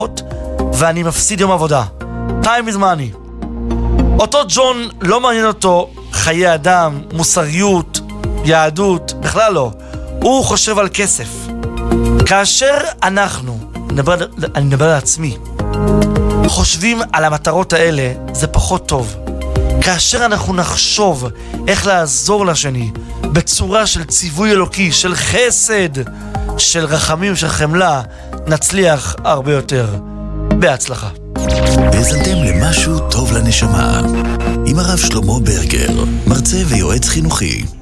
ואני מפסיד יום עבודה. time is money. אותו ג'ון לא מעניין אותו חיי אדם, מוסריות, יהדות, בכלל לא. הוא חושב על כסף. כאשר אנחנו, אני מדבר על עצמי, חושבים על המטרות האלה, זה פחות טוב. כאשר אנחנו נחשוב איך לעזור לשני, בצורה של ציווי אלוקי, של חסד, של רחמים, של חמלה, נצליח הרבה יותר. בהצלחה. האזנתם למשהו טוב לנשמה, עם הרב שלמה ברגר, מרצה ויועץ חינוכי.